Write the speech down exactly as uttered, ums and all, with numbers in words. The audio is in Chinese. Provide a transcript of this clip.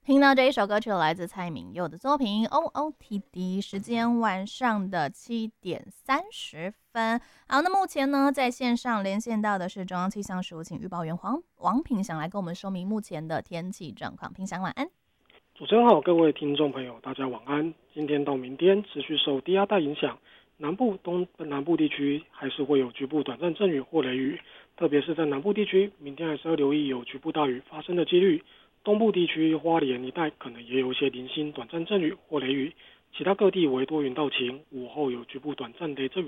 听到这一首歌曲来自蔡旻佑的作品《O O T D》，时间晚上的七点三十分。好，那目前呢，在线上连线到的是中央气象署请预报员黄王品祥来跟我们说明目前的天气状况。品祥晚安。 主持人好，各位听众朋友，大家晚安。今天到明天持续受低压带影响，南部、东南部地区还是会有局部短暂阵雨或雷雨，特别是在南部地区，明天还是要留意有局部大雨发生的几率。东部地区花莲一带可能也有一些零星短暂阵雨或雷雨，其他各地为多云到晴，午后有局部短暂雷阵雨。